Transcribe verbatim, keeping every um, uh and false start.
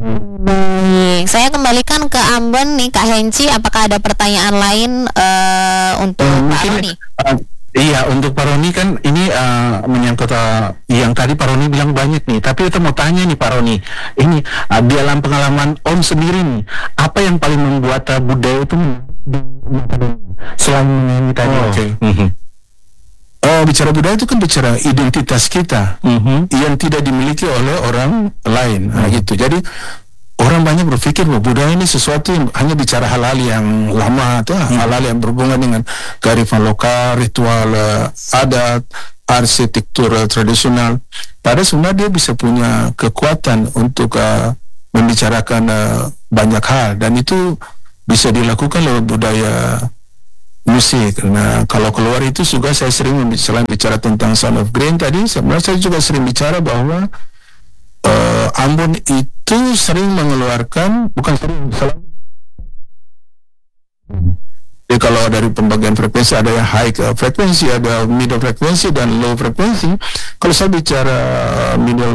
Baik, saya kembalikan ke Ambon nih Kak Henci. Apakah ada pertanyaan lain uh, untuk Hmm, Pak mungkin Roni? uh, iya, untuk Pak Roni kan ini uh, menyangkut uh, yang tadi Pak Roni bilang banyak nih. Tapi kita mau tanya nih Pak Roni, ini uh, di dalam pengalaman Om sendiri nih, apa yang paling membuat uh, budaya itu selain menyanyi tadi? Oh, Oke. okay. Mhm. Oh, bicara budaya itu kan bicara identitas kita Mhm. yang tidak dimiliki oleh orang lain. Nah, gitu. Jadi orang banyak berpikir bahwa budaya ini sesuatu yang hanya bicara hal-hal yang lama atau hal-hal yang berhubungan dengan kearifan lokal, ritual uh, adat, arsitektur uh, tradisional. Padahal sebenarnya dia bisa punya kekuatan untuk uh, membicarakan uh, banyak hal, dan itu bisa dilakukan lewat budaya musik. Nah, kalau keluar itu juga saya sering selain bicara tentang Sound of Green tadi, sebenarnya saya juga sering bicara bahwa uh, Ambon itu sering mengeluarkan, bukan sering, selalu. Jadi kalau dari pembagian frekuensi ada yang high frekuensi, ada middle frekuensi dan low frekuensi. Kalau saya bicara middle